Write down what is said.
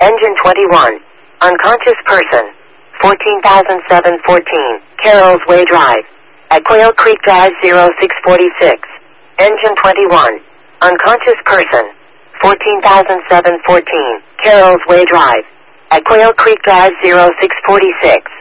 Engine 21. Unconscious person. 14,714. Carroll's Way Drive. At Quail Creek Drive 0646. Engine 21. Unconscious person. 14,714. Carroll's Way Drive. At Quail Creek Drive 0646.